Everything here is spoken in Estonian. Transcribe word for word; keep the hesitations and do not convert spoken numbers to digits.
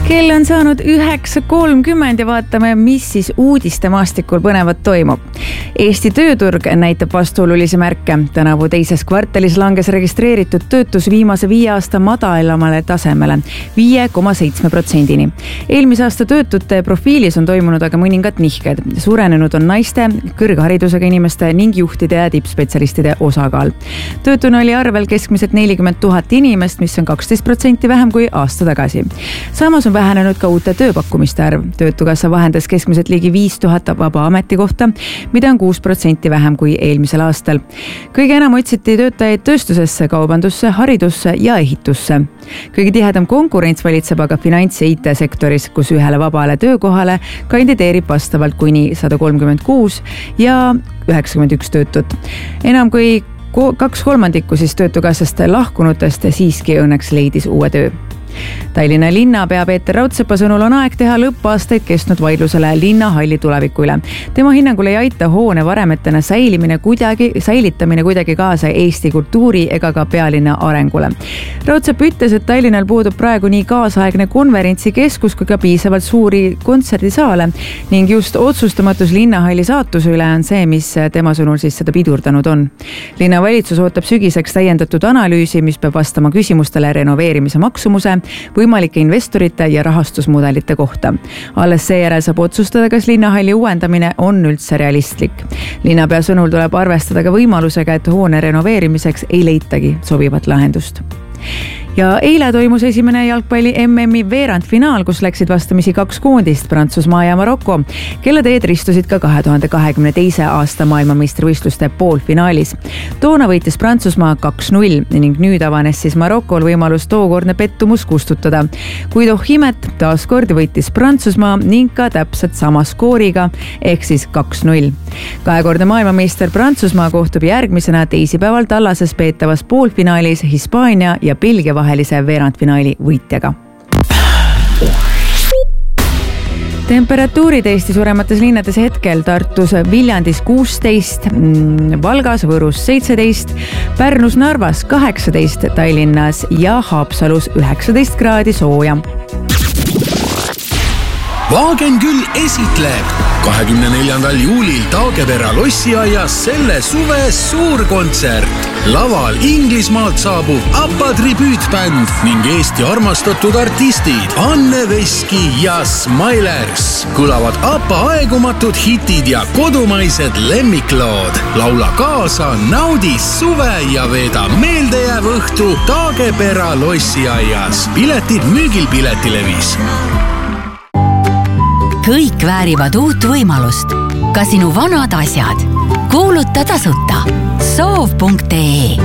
Kell on saanud üheksa kolmkümmend ja vaatame, mis siis uudiste maastikul põnevat toimub. Eesti tööturg näitab vastuolulisi märke. Tänavu teises kvartalis langes registreeritud töötus viimase viie aasta madalamale tasemele, viie koma seitse protsendini. Eelmise aasta töötute profiilis on toimunud aga mõningad nihked. Suurenenud on naiste, kõrgharidusega inimeste ning juhtide ja tippspetsialistide osakaal. Töötuna oli arvel keskmiselt nelikümmend tuhat inimest, mis on kaksteist protsenti vähem kui aasta tagasi. Samas on vähenenud ka uute tööpakkumiste arv. Töötukassa vahendas keskmiselt ligi viis tuhat vaba ametikohta, mida on kuus protsenti vähem kui eelmisel aastal. Kõige enam otsiti töötajaid tööstusesse, kaubandusse, haridusse ja ehitusse. Kõige tihedam konkurents valitseb aga finants- ja I T-sektoris, kus ühele vabale töökohale kandideerib vastavalt kuni sada kolmkümmend kuus ja üheksakümmend üks töötut. Enam kui kaks kolmandikku siis töötukassast lahkunutest siiski õnneks leidis uue töö. Tallinna linnapea Peeter Raudsepa sõnul on aeg teha lõppaastaid kestnud vaidlusele linnahalli tuleviku üle. Tema hinnangul ei aita hoone varemetena säilimine kuidagi, säilitamine kuidagi kaasa Eesti kultuuri ega ka pealinna arengule. Raudsepp ütles, et Tallinnal puudub praegu nii kaasaegne konverentsikeskus kui ka piisavalt suuri kontserdisaale ning just otsustamatus linnahalli saatuse üle on see, mis tema sõnul siis seda pidurdanud on. Linnavalitsus ootab sügiseks täiendatud analüüsi, mis peab vastama küsimustele renoveerimise maksumuse, võimalike investorite ja rahastusmudelite kohta. Alles seejärel saab otsustada, kas linnahalli uuendamine on üldse realistlik. Linnapea sõnul tuleb arvestada ka võimalusega, et hoone renoveerimiseks ei leitagi sobivat lahendust. Ja eile toimus esimene jalgpalli M M-i veerandfinaal, kus läksid vastamisi kaks koondist, Prantsusmaa ja Maroko, kelle teed ristusid ka kahe tuhande kahekümne teise aasta maailmameistrivõistluste poolfinaalis. Toona võitis Prantsusmaa kaks null ning nüüd avanes siis Marokol võimalus tookordne pettumus kustutada. Kuid oh imet, taaskord võitis Prantsusmaa ning ka täpselt sama skooriga, ehk siis kaks null. Kahekordne maailmameister Prantsusmaa kohtub järgmisena teisipäeval Tallases peetavas poolfinaalis Hispaania ja Belgia vahelise veerandfinaali võitjaga. Temperatuurid Eesti suuremates linnades hetkel: Tartus, Viljandis kuusteist, Valgas, Võrus seitseteist, Pärnus, Narvas kaheksateist, Tallinnas ja Haapsalus üheksateist kraadi sooja. Vaagen küll esitleb kahekümne neljandal juulil Taagepera lossiaias selle suve suurkontsert. Laval Inglismaalt saabub Appa tribüütbänd ning Eesti armastatud artistid Anne Veski ja Smilers. Kõlavad Appa aegumatud hitid ja kodumaised lemmiklood. Laula kaasa, naudi suve ja veeda meeldejääv õhtu Taagepera lossiaias. Piletid müügil Piletilevis. Kõik väärivad uut võimalust. Ka sinu vanad asjad. Kuuluta tasuta. soov punkt ee